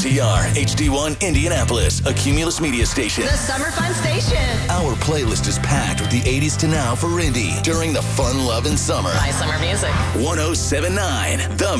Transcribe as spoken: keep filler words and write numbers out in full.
T R, H D one Indianapolis, a Cumulus Media station. The Summer Fun Station. Our playlist is packed with the eighties to now for Indy during the fun-loving summer. My summer music. one oh seven point nine, The